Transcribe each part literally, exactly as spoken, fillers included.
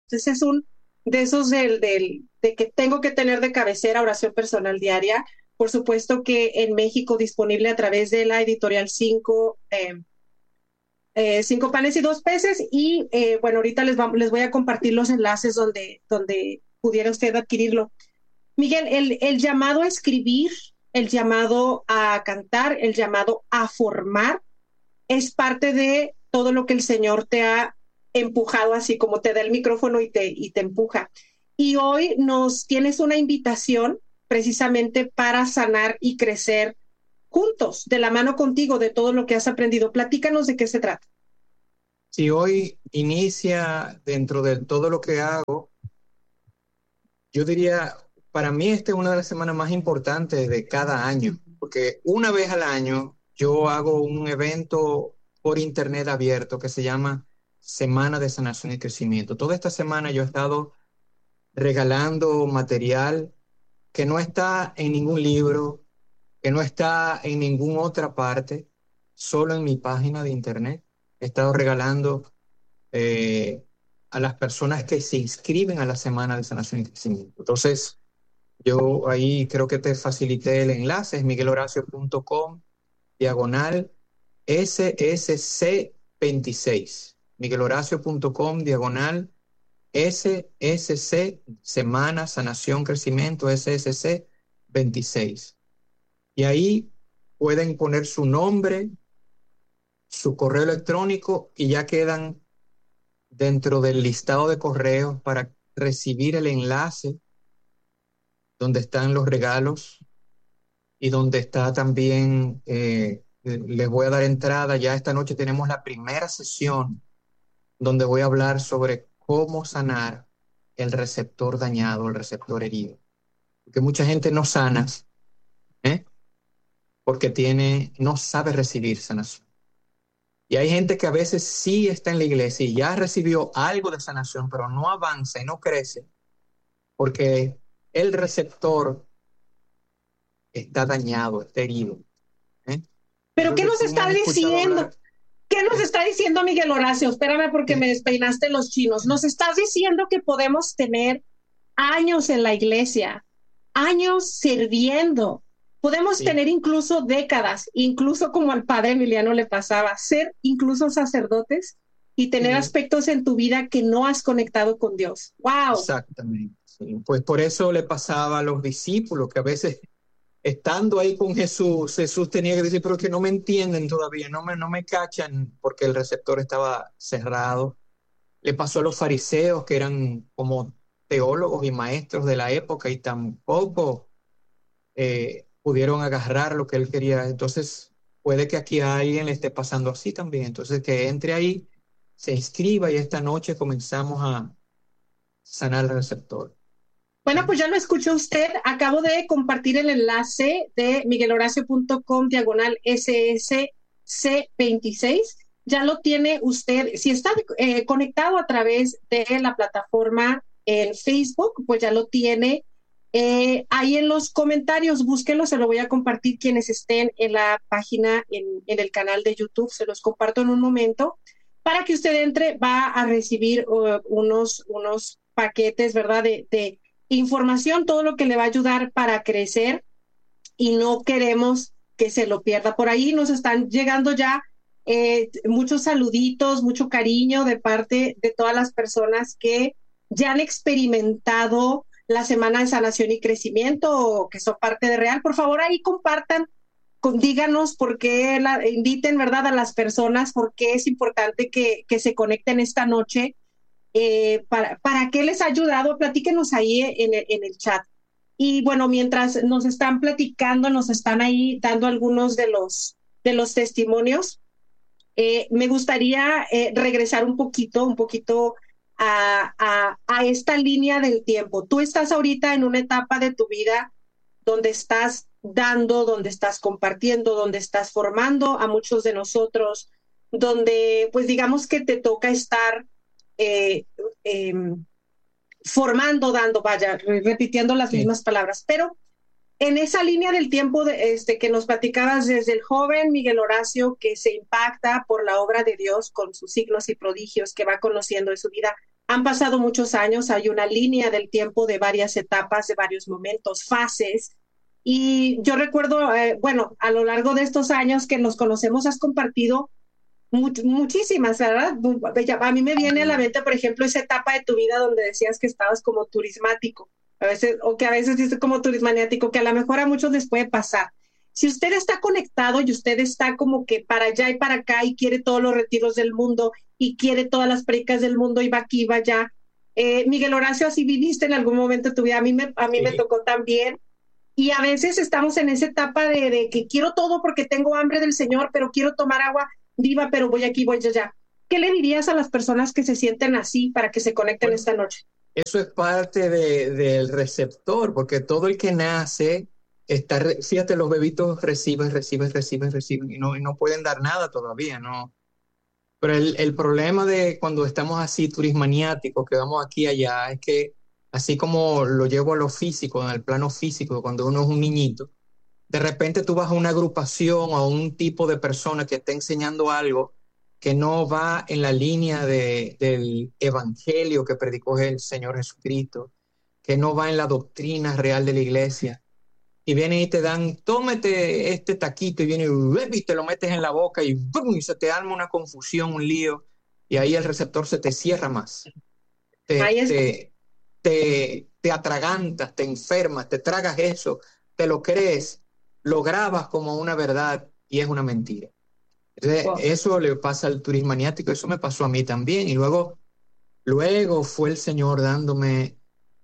Entonces es un de esos del, del, de que tengo que tener de cabecera oración personal diaria. Por supuesto que en México disponible a través de la editorial cinco, eh, eh, cinco panes y dos peces. Y eh, bueno, ahorita les, vamos, les voy a compartir los enlaces donde, donde pudiera usted adquirirlo. Miguel, el, el llamado a escribir, el llamado a cantar, el llamado a formar, es parte de todo lo que el Señor te ha empujado, así como te da el micrófono y te, y te empuja. Y hoy nos tienes una invitación precisamente para sanar y crecer juntos, de la mano contigo, de todo lo que has aprendido. Platícanos de qué se trata. Si hoy inicia dentro de todo lo que hago, yo diría, para mí esta es una de las semanas más importantes de cada año, porque una vez al año yo hago un evento por internet abierto que se llama Semana de Sanación y Crecimiento. Toda esta semana yo he estado regalando material que no está en ningún libro, que no está en ninguna otra parte, solo en mi página de internet. He estado regalando eh, a las personas que se inscriben a la Semana de Sanación y Crecimiento. Entonces, yo ahí creo que te facilité el enlace, es miguelhoracio.com, diagonal S S C veintiséis. miguelhoracio.com, diagonal S S C, Semana, Sanación, Crecimiento, S S C veintiséis. Y ahí pueden poner su nombre, su correo electrónico y ya quedan dentro del listado de correos para recibir el enlace donde están los regalos y donde está también, eh, les voy a dar entrada. Ya esta noche tenemos la primera sesión donde voy a hablar sobre cómo sanar el receptor dañado, el receptor herido. Porque mucha gente no sana, ¿eh? Porque tiene, no sabe recibir sanación. Y hay gente que a veces sí está en la iglesia y ya recibió algo de sanación, pero no avanza y no crece porque el receptor está dañado, está herido, ¿eh? Yo Pero creo ¿qué que nos tú me está has escuchado diciendo? hablar. ¿Qué nos ¿Eh? está diciendo Miguel Horacio? Espérame porque me despeinaste los chinos. Nos estás diciendo que podemos tener años en la iglesia, años sirviendo. Podemos Sí, tener incluso décadas, incluso como al padre Emiliano le pasaba, ser incluso sacerdotes y tener sí, aspectos en tu vida que no has conectado con Dios. ¡Wow! exactamente. Sí. Pues por eso le pasaba a los discípulos que a veces estando ahí con Jesús, Jesús tenía que decir, pero que no me entienden todavía, no me, no me cachan porque el receptor estaba cerrado. Le pasó a los fariseos que eran como teólogos y maestros de la época y tampoco eh, pudieron agarrar lo que él quería. Entonces, puede que aquí a alguien le esté pasando así también. Entonces, que entre ahí, se inscriba y esta noche comenzamos a sanar el receptor. Bueno, ¿Eh? pues ya lo escuchó usted. Acabo de compartir el enlace de miguelhoracio.com diagonal S S C veintiséis. Ya lo tiene usted. Si está eh, conectado a través de la plataforma en Facebook, pues ya lo tiene. Eh, ahí en los comentarios, búsquenlo, se lo voy a compartir quienes estén en la página, en, en el canal de YouTube, se los comparto en un momento. Para que usted entre, va a recibir uh, unos, unos paquetes, ¿verdad? De, de información, todo lo que le va a ayudar para crecer y no queremos que se lo pierda. Por ahí nos están llegando ya eh, muchos saluditos, mucho cariño de parte de todas las personas que ya han experimentado la Semana de Sanación y Crecimiento o que son parte de Real. Por favor, ahí compartan, con, díganos por qué, la, inviten, ¿verdad?, a las personas, por qué es importante que, que se conecten esta noche. Eh, para, ¿Para qué les ha ayudado? Platíquenos ahí en el, en el chat. Y bueno, mientras nos están platicando, nos están ahí dando algunos de los, de los testimonios, eh, me gustaría eh, regresar un poquito, un poquito a, a, a esta línea del tiempo. Tú estás ahorita en una etapa de tu vida donde estás dando, donde estás compartiendo, donde estás formando a muchos de nosotros, donde pues digamos que te toca estar eh, eh, formando, dando, vaya, repitiendo las Sí, mismas palabras, pero en esa línea del tiempo de, este, que nos platicabas desde el joven Miguel Horacio que se impacta por la obra de Dios con sus signos y prodigios que va conociendo de su vida, Han pasado muchos años, hay una línea del tiempo de varias etapas, de varios momentos, fases. Y yo recuerdo, eh, bueno, a lo largo de estos años que nos conocemos, has compartido much, muchísimas, ¿verdad? A mí me viene a la mente, por ejemplo, esa etapa de tu vida donde decías que estabas como turismático, a veces, o que a veces dices como turismaniático, que a lo mejor a muchos les puede pasar. Si usted está conectado y usted está como que para allá y para acá y quiere todos los retiros del mundo y quiere todas las predicas del mundo y va aquí, va allá. Eh, Miguel Horacio, así viviste en algún momento de tu vida. A mí me, a mí me Sí. tocó también. Y a veces estamos en esa etapa de, de que quiero todo porque tengo hambre del Señor, pero quiero tomar agua viva, pero voy aquí, voy allá. ¿Qué le dirías a las personas que se sienten así para que se conecten Bueno, esta noche? eso es parte de, del receptor, porque todo el que nace está, re- fíjate, los bebitos reciben, reciben, reciben, reciben y no, y no pueden dar nada todavía, ¿no? Pero el, el problema de cuando estamos así turismaniáticos, que vamos aquí y allá, es que así como lo llevo a lo físico, en el plano físico, cuando uno es un niñito, de repente tú vas a una agrupación o a un tipo de persona que está enseñando algo que no va en la línea de, del evangelio que predicó el Señor Jesucristo, que no va en la doctrina real de la iglesia. Y vienen y te dan, tómate este taquito y viene y te lo metes en la boca y, ¡bum! Y se te arma una confusión, un lío. Y ahí el receptor se te cierra más. Ahí Te, es, te, te, te atragantas, te enfermas, te tragas eso, te lo crees, lo grabas como una verdad y es una mentira. Entonces, wow. eso le pasa al turismo maniático, eso me pasó a mí también. Y luego, luego fue el Señor dándome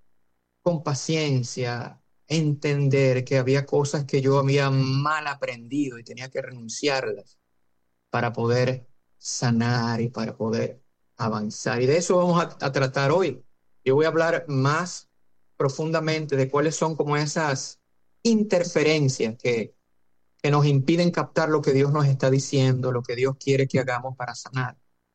con paciencia entender que había cosas que yo había mal aprendido y tenía que renunciarlas para poder sanar y para poder avanzar. Y de eso vamos a, a tratar hoy. Yo voy a hablar más profundamente de cuáles son como esas interferencias que, que nos impiden captar lo que Dios nos está diciendo, lo que Dios quiere que hagamos para sanar.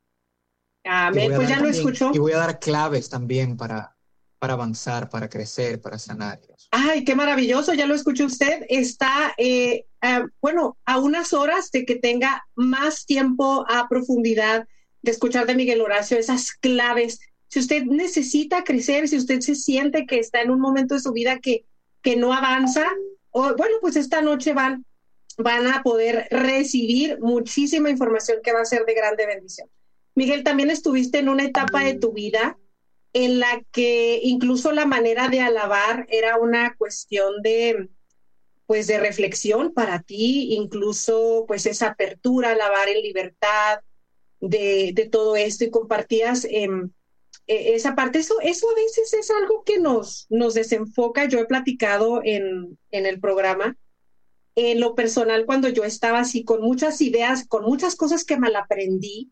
Y Amén. voy a Pues dar ya lo también, y escuchó. voy a dar claves también para, para avanzar, para crecer, para sanar. Ay, qué maravilloso, ya lo escuchó usted. Está, eh, uh, bueno, a unas horas de que tenga más tiempo a profundidad de escuchar de Miguel Horacio esas claves. Si usted necesita crecer, si usted se siente que está en un momento de su vida que, que no avanza, o, bueno, pues esta noche van, van a poder recibir muchísima información que va a ser de grande bendición. Miguel, también estuviste en una etapa de tu vida en la que incluso la manera de alabar era una cuestión de, pues, de reflexión para ti, incluso pues esa apertura, alabar en libertad de, de todo esto y compartías eh, esa parte. Eso, eso a veces es algo que nos, nos desenfoca. Yo he platicado en, en el programa. En lo personal, cuando yo estaba así con muchas ideas, con muchas cosas que mal aprendí,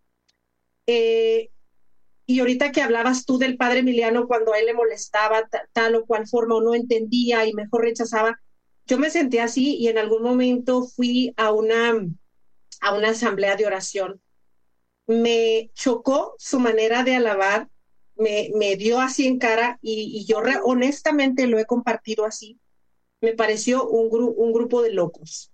eh, y ahorita que hablabas tú del padre Emiliano, cuando a él le molestaba ta, tal o cual forma o no entendía y mejor rechazaba, yo me sentía así y en algún momento fui a una, a una asamblea de oración. Me chocó su manera de alabar, me, me dio así en cara y, y yo re, honestamente lo he compartido así. Me pareció un, gru, un grupo de locos.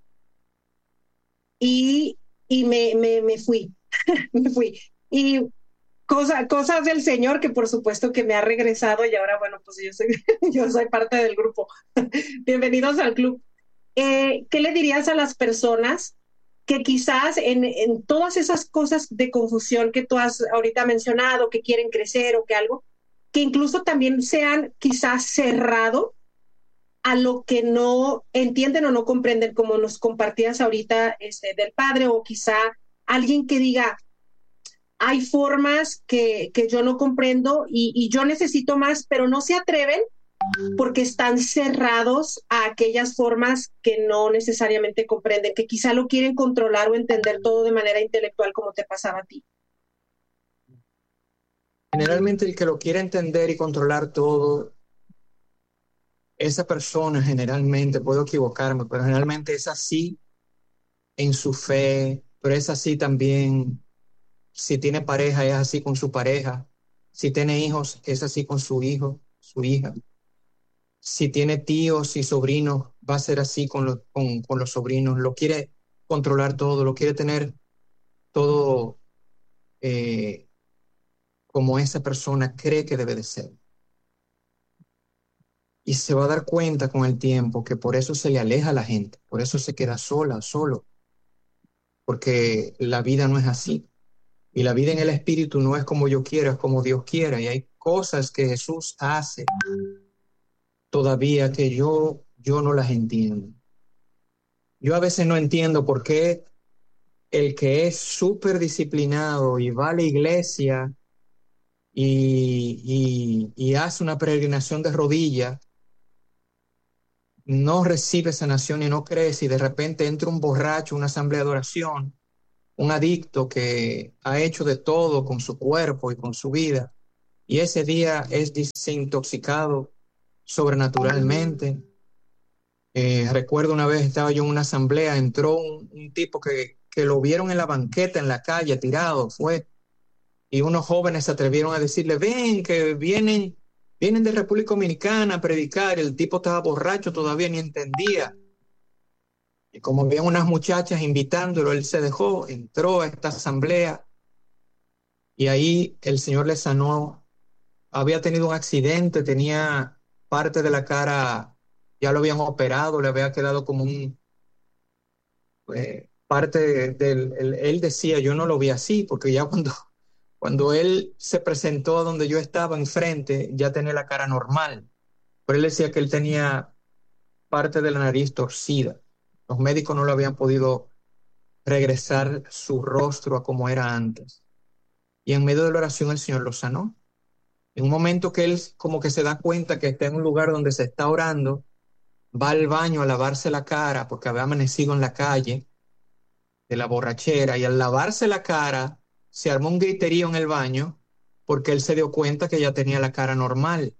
Y, y me, me, me fui, me fui. Y Cosa, cosas del Señor que por supuesto que me ha regresado y ahora, bueno, pues yo soy, yo soy parte del grupo. Bienvenidos al club. Eh, ¿Qué le dirías a las personas que quizás en, en todas esas cosas de confusión que tú has ahorita mencionado, que quieren crecer o que algo, que incluso también se han quizás cerrado a lo que no entienden o no comprenden, como nos compartías ahorita este, del padre, o quizá alguien que diga, hay formas que, que yo no comprendo y, y yo necesito más, pero no se atreven porque están cerrados a aquellas formas que no necesariamente comprenden, que quizá lo quieren controlar o entender todo de manera intelectual como te pasaba a ti. Generalmente el que lo quiere entender y controlar todo, esa persona generalmente, puedo equivocarme, pero generalmente es así en su fe, pero es así también si tiene pareja, es así con su pareja, si tiene hijos, es así con su hijo, su hija, si tiene tíos y sobrinos, va a ser así con, lo, con, con los sobrinos, lo quiere controlar todo, lo quiere tener todo eh, como esa persona cree que debe de ser. Y se va a dar cuenta con el tiempo que por eso se le aleja a la gente, por eso se queda sola, solo, porque la vida no es así. Y la vida en el espíritu no es como yo quiera, es como Dios quiera. Y hay cosas que Jesús hace todavía que yo, yo no las entiendo. Yo a veces no entiendo por qué el que es súper disciplinado y va a la iglesia y, y, y hace una peregrinación de rodillas, no recibe sanación y no crece, y de repente entra un borracho, una asamblea de oración, un adicto que ha hecho de todo con su cuerpo y con su vida, y ese día es desintoxicado sobrenaturalmente. Eh, recuerdo una vez estaba yo en una asamblea, entró un, un tipo que, que lo vieron en la banqueta, en la calle, tirado, fue, y unos jóvenes se atrevieron a decirle, ven, que vienen, vienen de República Dominicana a predicar. El tipo estaba borracho, todavía ni entendía. Y como había unas muchachas invitándolo, él se dejó, entró a esta asamblea y ahí el Señor le sanó. Había tenido un accidente, tenía parte de la cara, ya lo habían operado, le había quedado como un, eh, parte del, él, él decía, yo no lo vi así, porque ya cuando, cuando él se presentó a donde yo estaba enfrente, ya tenía la cara normal. Pero él decía que él tenía parte de la nariz torcida. Los médicos no lo habían podido regresar su rostro a como era antes. Y en medio de la oración el Señor lo sanó. En un momento que él como que se da cuenta que está en un lugar donde se está orando, va al baño a lavarse la cara porque había amanecido en la calle de la borrachera, y al lavarse la cara se armó un griterío en el baño porque él se dio cuenta que ya tenía la cara normal.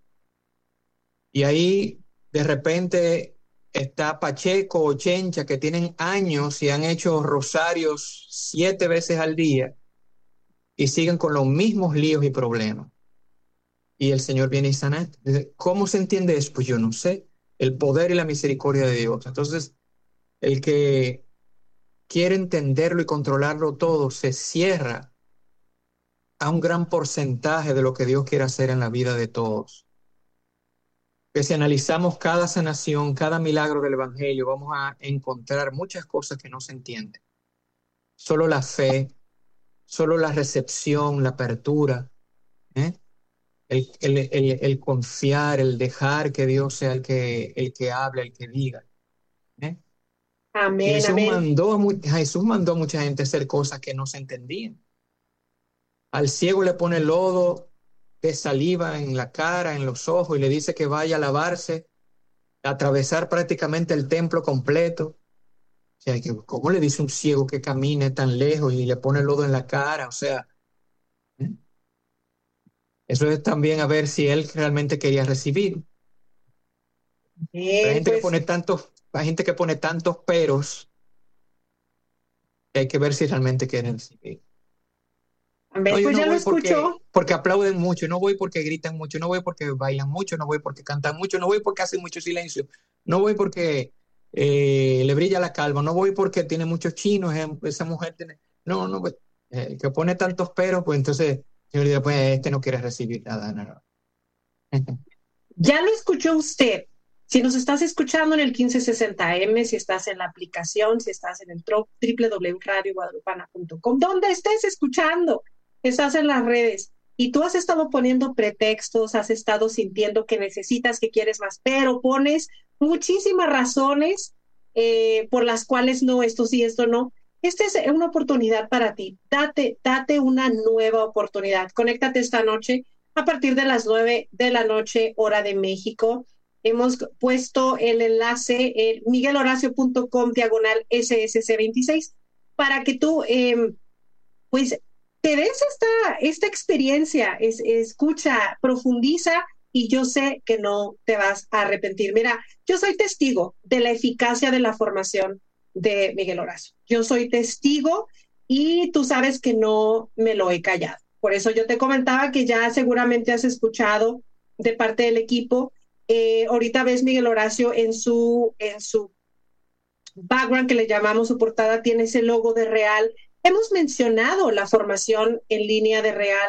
Y ahí de repente está Pacheco o Chencha, que tienen años y han hecho rosarios siete veces al día y siguen con los mismos líos y problemas. Y el Señor viene y sana. ¿Cómo se entiende eso? Pues yo no sé. El poder y la misericordia de Dios. Entonces, el que quiere entenderlo y controlarlo todo se cierra a un gran porcentaje de lo que Dios quiere hacer en la vida de todos. Que si analizamos cada sanación, cada milagro del Evangelio, vamos a encontrar muchas cosas que no se entienden. Solo la fe, solo la recepción, la apertura, ¿eh? El, el, el, el confiar, el dejar que Dios sea el que, el que hable, el que diga, ¿eh? Amén, Jesús amén. mandó, a mu- Jesús mandó a mucha gente a hacer cosas que no se entendían. Al ciego le pone lodo de saliva en la cara, en los ojos, y le dice que vaya a lavarse, a atravesar prácticamente el templo completo. O sea, que, ¿cómo le dice un ciego que camine tan lejos y le pone lodo en la cara? O sea, ¿eh? Eso es también a ver si él realmente quería recibir. Pero hay Bien, gente que pues, pone tantos, hay gente que pone tantos peros que hay que ver si realmente quieren recibir. No, amén, yo pues no ya lo voy escuchó. porque, porque aplauden mucho, no voy porque gritan mucho, no voy porque bailan mucho, no voy porque cantan mucho, no voy porque hacen mucho silencio, no voy porque eh, le brilla la calva, no voy porque tiene muchos chinos, eh, esa mujer tiene... No, no, pues, eh, que pone tantos peros, pues entonces, señor, dice, pues este no quiere recibir nada, no, no. Ya lo escuchó usted. Si nos estás escuchando en el quince sesenta M, si estás en la aplicación, si estás en el doble u doble u doble u punto radio guadalupana punto com, donde estés escuchando, estás en las redes y tú has estado poniendo pretextos, has estado sintiendo que necesitas, que quieres más, pero pones muchísimas razones eh, por las cuales no, esto sí, esto no. Esta es una oportunidad para ti. Date, date una nueva oportunidad. Conéctate esta noche a partir de las nueve de la noche, hora de México. Hemos puesto el enlace en miguel horacio punto com diagonal S S C veintiséis para que tú eh, pues te des esta, esta experiencia, es, escucha, profundiza y yo sé que no te vas a arrepentir. Mira, yo soy testigo de la eficacia de la formación de Miguel Horacio. Yo soy testigo y tú sabes que no me lo he callado. Por eso yo te comentaba que ya seguramente has escuchado de parte del equipo. Eh, ahorita ves Miguel Horacio en su, en su background que le llamamos, su portada tiene ese logo de Real. Hemos mencionado la formación en línea de Real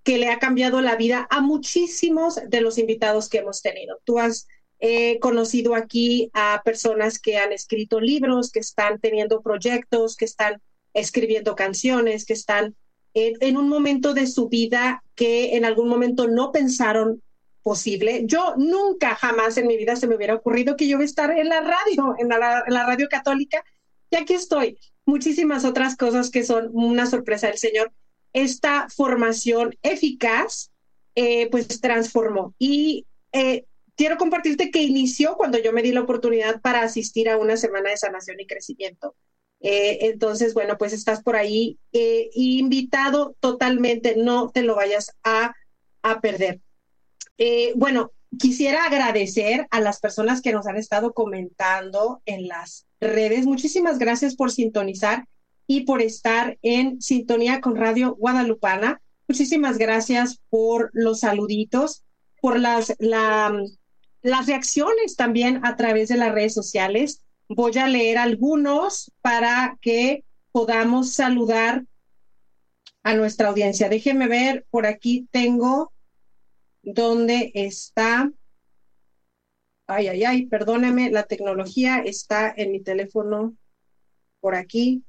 que le ha cambiado la vida a muchísimos de los invitados que hemos tenido. Tú has eh, conocido aquí a personas que han escrito libros, que están teniendo proyectos, que están escribiendo canciones, que están en, en un momento de su vida que en algún momento no pensaron posible. Yo nunca, jamás en mi vida se me hubiera ocurrido que yo iba a estar en la radio, en la, en la radio católica, y aquí estoy. Muchísimas otras cosas que son una sorpresa del Señor. Esta formación eficaz, eh, pues transformó. Y eh, quiero compartirte que inició cuando yo me di la oportunidad para asistir a una semana de sanación y crecimiento. Eh, entonces, bueno, pues estás por ahí eh, invitado totalmente, no te lo vayas a, a perder. Eh, bueno, quisiera agradecer a las personas que nos han estado comentando en las redes. Muchísimas gracias por sintonizar y por estar en sintonía con Radio Guadalupana. Muchísimas gracias por los saluditos, por las, la, las reacciones también a través de las redes sociales. Voy a leer algunos para que podamos saludar a nuestra audiencia. Déjenme ver, por aquí tengo donde está. Ay, ay, ay, perdóname, la tecnología está en mi teléfono por aquí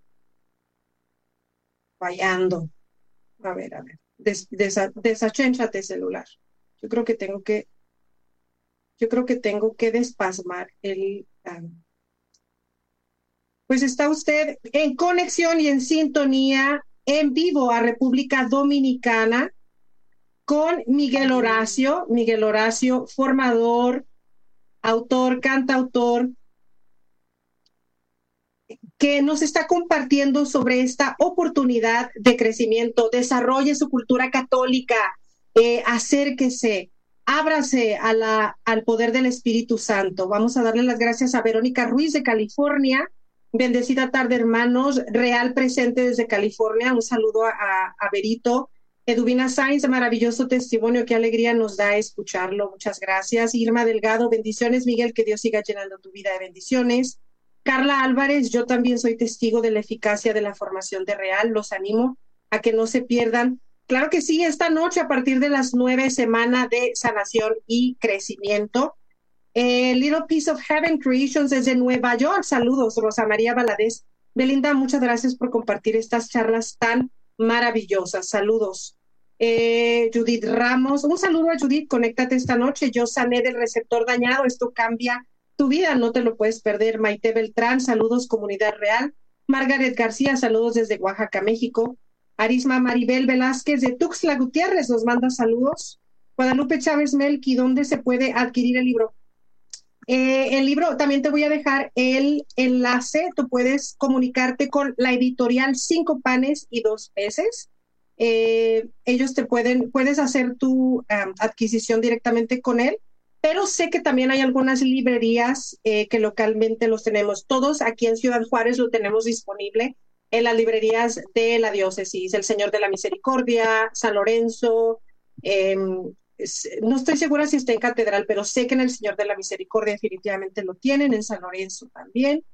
fallando. A ver, a ver, Des, desa, desachénchate celular. Yo creo que tengo que, yo creo que tengo que despasmar el... Um, pues está usted en conexión y en sintonía en vivo a República Dominicana con Miguel Horacio, Miguel Horacio, formador, autor, cantautor, que nos está compartiendo sobre esta oportunidad de crecimiento. Desarrolle su cultura católica, eh, acérquese, ábrase a la, al poder del Espíritu Santo. Vamos a darle las gracias a Verónica Ruiz de California. Bendecida tarde, hermanos. Real presente desde California. Un saludo a, a, a Berito. Eduvina Sainz, maravilloso testimonio, qué alegría nos da escucharlo, muchas gracias. Irma Delgado, bendiciones, Miguel, que Dios siga llenando tu vida de bendiciones. Carla Álvarez, yo también soy testigo de la eficacia de la formación de Real, los animo a que no se pierdan. Claro que sí, esta noche a partir de las nueve, semana de sanación y crecimiento. Eh, Little Piece of Heaven Creations desde Nueva York, saludos, Rosa María Valadez. Belinda, muchas gracias por compartir estas charlas tan maravillosas, saludos. Eh, Judith Ramos, un saludo a Judith, conéctate esta noche, yo sané del receptor dañado, esto cambia tu vida, no te lo puedes perder. Maite Beltrán, saludos, Comunidad Real. Margaret García, saludos desde Oaxaca, México. Arisma Maribel Velázquez de Tuxtla Gutiérrez nos manda saludos. Guadalupe Chávez Melqui, ¿dónde se puede adquirir el libro? Eh, el libro, también te voy a dejar el enlace, tú puedes comunicarte con la editorial Cinco Panes y Dos Peces. Eh, ellos te pueden, puedes hacer tu um, adquisición directamente con él, pero sé que también hay algunas librerías eh, que localmente los tenemos. Todos aquí en Ciudad Juárez lo tenemos disponible en las librerías de la diócesis, el Señor de la Misericordia, San Lorenzo, eh, no estoy segura si está en Catedral, pero sé que en el Señor de la Misericordia definitivamente lo tienen, en San Lorenzo también.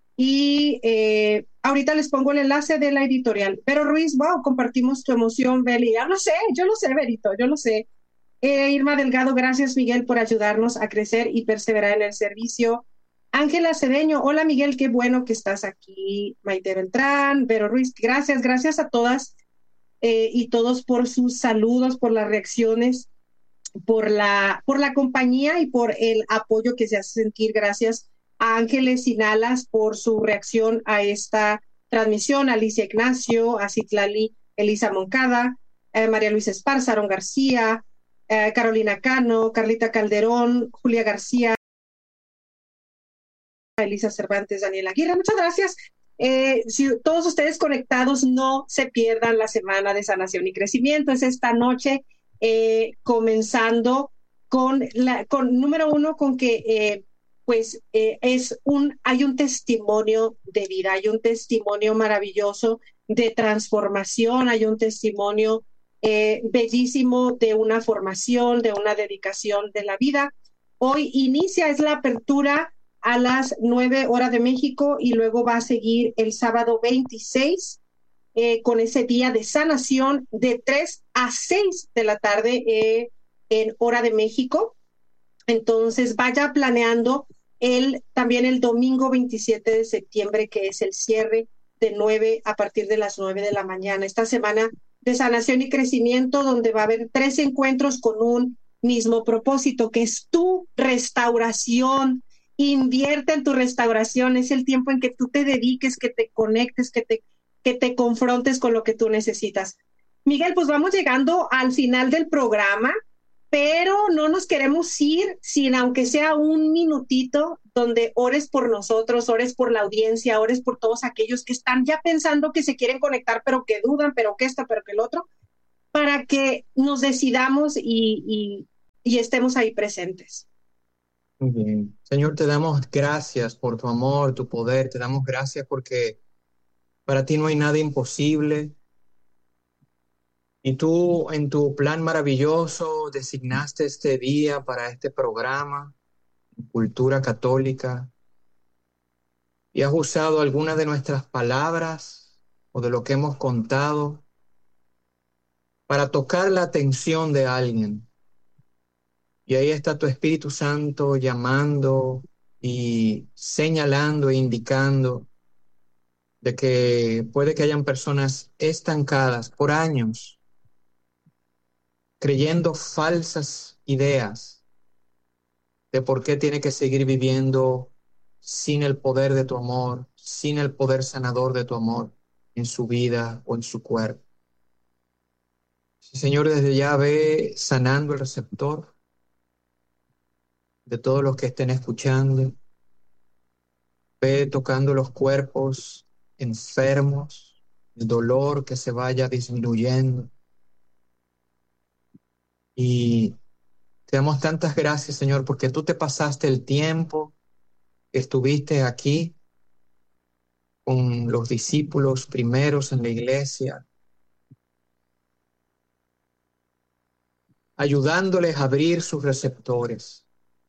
Y eh, ahorita les pongo el enlace de la editorial. Pero Ruiz, wow, compartimos tu emoción, Beli. Ya lo sé, yo lo sé, Berito, yo lo sé. Eh, Irma Delgado, gracias, Miguel, por ayudarnos a crecer y perseverar en el servicio. Ángela Cedeño, hola, Miguel, qué bueno que estás aquí. Maite Beltrán, Vero Ruiz, gracias, gracias a todas eh, y todos por sus saludos, por las reacciones, por la, por la compañía y por el apoyo que se hace sentir. Gracias a Ángeles Sinalas por su reacción a esta transmisión, a Alicia Ignacio, a Citlali Elisa Moncada, eh, María Luisa Esparza, Aaron García, eh, Carolina Cano, Carlita Calderón, Julia García, Elisa Cervantes, Daniela Aguirre. Muchas gracias. Eh, si todos ustedes conectados, no se pierdan la semana de sanación y crecimiento. Es esta noche. Eh, comenzando con la con número uno con que eh, pues eh, es un hay un testimonio de vida, hay un testimonio maravilloso de transformación, hay un testimonio eh, bellísimo de una formación, de una dedicación de la vida. Hoy inicia, es la apertura a las nueve horas de México y luego va a seguir el sábado veintiséis eh, con ese día de sanación de tres a seis de la tarde eh, en hora de México. Entonces vaya planeando el, también el domingo veintisiete de septiembre, que es el cierre de nueve a partir de las nueve de la mañana. Esta semana de sanación y crecimiento, donde va a haber tres encuentros con un mismo propósito, que es tu restauración. Invierte en tu restauración. Es el tiempo en que tú te dediques, que te conectes, que te, que te confrontes con lo que tú necesitas. Miguel, pues vamos llegando al final del programa, pero no nos queremos ir sin, aunque sea un minutito, donde ores por nosotros, ores por la audiencia, ores por todos aquellos que están ya pensando que se quieren conectar, pero que dudan, pero que esto, pero que el otro, para que nos decidamos y, y, y estemos ahí presentes. Muy bien. Señor, te damos gracias por tu amor, tu poder. Te damos gracias porque para ti no hay nada imposible. Y tú, en tu plan maravilloso, designaste este día para este programa, Cultura Católica, y has usado algunas de nuestras palabras o de lo que hemos contado para tocar la atención de alguien. Y ahí está tu Espíritu Santo llamando y señalando e indicando de que puede que hayan personas estancadas por años, creyendo falsas ideas de por qué tiene que seguir viviendo sin el poder de tu amor, sin el poder sanador de tu amor en su vida o en su cuerpo. Sí, Señor, desde ya ve sanando el receptor de todos los que estén escuchando. Ve tocando los cuerpos enfermos, el dolor que se vaya disminuyendo. Y te damos tantas gracias, Señor, porque tú te pasaste el tiempo que estuviste aquí con los discípulos primeros en la iglesia, ayudándoles a abrir sus receptores,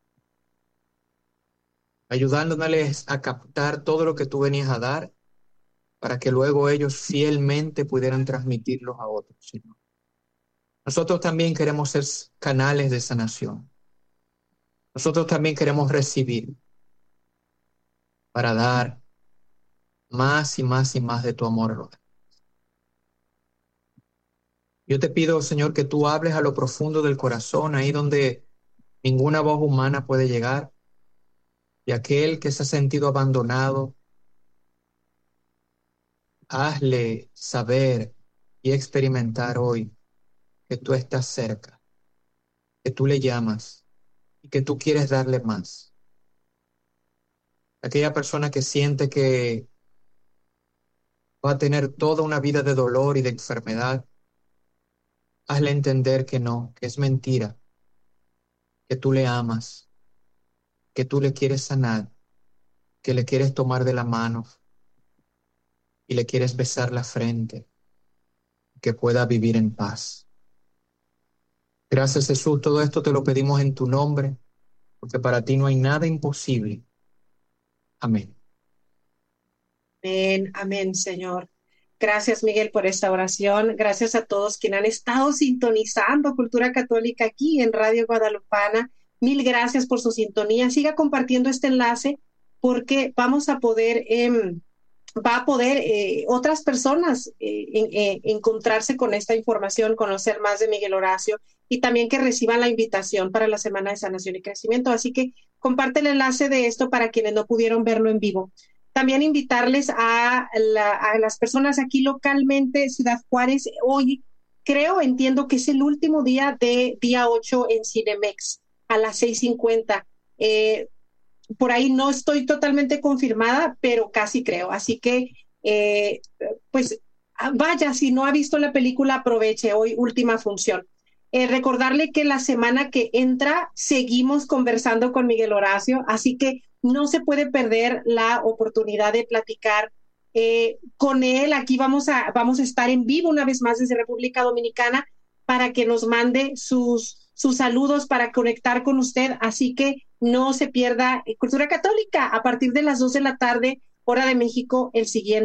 ayudándoles a captar todo lo que tú venías a dar para que luego ellos fielmente pudieran transmitirlos a otros, Señor. Nosotros también queremos ser canales de sanación. Nosotros también queremos recibir para dar más y más y más de tu amor. Yo te pido, Señor, que tú hables a lo profundo del corazón, ahí donde ninguna voz humana puede llegar, y aquel que se ha sentido abandonado, hazle saber y experimentar hoy que tú estás cerca, que tú le llamas y que tú quieres darle más. Aquella persona que siente que va a tener toda una vida de dolor y de enfermedad, hazle entender que no, que es mentira, que tú le amas, que tú le quieres sanar, que le quieres tomar de la mano y le quieres besar la frente, que pueda vivir en paz. Gracias, Jesús, todo esto te lo pedimos en tu nombre, porque para ti no hay nada imposible. Amén. Amén, amén, Señor. Gracias, Miguel, por esta oración. Gracias a todos quienes han estado sintonizando Cultura Católica aquí en Radio Guadalupana. Mil gracias por su sintonía. Siga compartiendo este enlace porque vamos a poder, eh, va a poder eh, otras personas eh, en, eh, encontrarse con esta información, conocer más de Miguel Horacio y también que reciban la invitación para la Semana de Sanación y Crecimiento. Así que comparte el enlace de esto para quienes no pudieron verlo en vivo. También invitarles a, la, a las personas aquí localmente, Ciudad Juárez. Hoy creo, entiendo que es el último día de día ocho en Cinemex a las seis cincuenta. Eh, por ahí no estoy totalmente confirmada, pero casi creo. Así que, eh, pues, vaya, si no ha visto la película, aproveche. Hoy última función. Eh, recordarle que la semana que entra seguimos conversando con Miguel Horacio, así que no se puede perder la oportunidad de platicar eh, con él. Aquí vamos a, vamos a estar en vivo una vez más desde República Dominicana para que nos mande sus, sus saludos para conectar con usted. Así que no se pierda eh, Cultura Católica a partir de las dos de la tarde, hora de México, el siguiente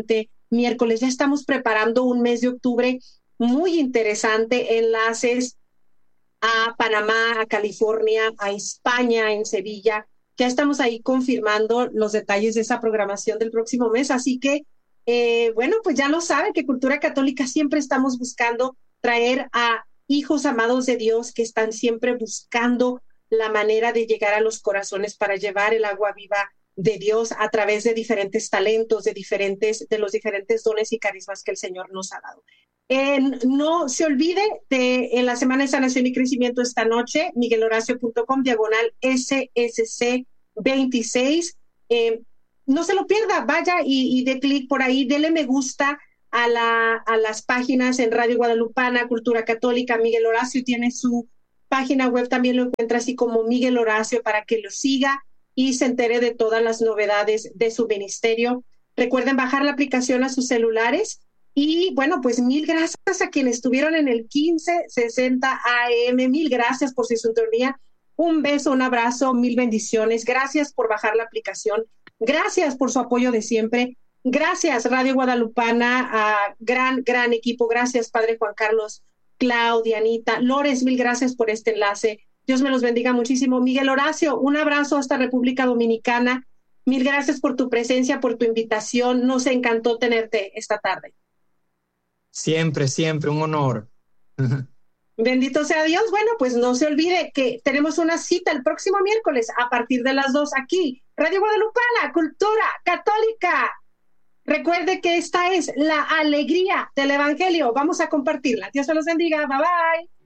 miércoles. Ya estamos preparando un mes de octubre muy interesante, enlaces a Panamá, a California, a España, en Sevilla. Ya estamos ahí confirmando los detalles de esa programación del próximo mes, así que, eh, bueno, pues ya lo saben que Cultura Católica siempre estamos buscando traer a hijos amados de Dios que están siempre buscando la manera de llegar a los corazones para llevar el agua viva de Dios a través de diferentes talentos, de diferentes, de los diferentes dones y carismas que el Señor nos ha dado. Eh, no se olvide de en la Semana de Sanación y Crecimiento esta noche, miguelhoracio punto com, diagonal S S C veintiséis. Eh, no se lo pierda, vaya y, y dé clic por ahí, dele me gusta a, la, a las páginas en Radio Guadalupana, Cultura Católica. Miguel Horacio tiene su página web, también lo encuentra así como Miguel Horacio, para que lo siga y se entere de todas las novedades de su ministerio. Recuerden bajar la aplicación a sus celulares. Y bueno, pues mil gracias a quienes estuvieron en el quince sesenta A M. Mil gracias por su sintonía. Un beso, un abrazo, mil bendiciones. Gracias por bajar la aplicación. Gracias por su apoyo de siempre. Gracias, Radio Guadalupana, a gran, gran equipo. Gracias, Padre Juan Carlos, Claudia, Anita, Lores, mil gracias por este enlace. Dios me los bendiga muchísimo. Miguel Horacio, un abrazo hasta República Dominicana. Mil gracias por tu presencia, por tu invitación. Nos encantó tenerte esta tarde. Siempre, siempre, un honor. Bendito sea Dios. Bueno, pues no se olvide que tenemos una cita el próximo miércoles a partir de las dos aquí. Radio Guadalupana, Cultura Católica. Recuerde que esta es la alegría del Evangelio. Vamos a compartirla. Dios se los bendiga. Bye bye.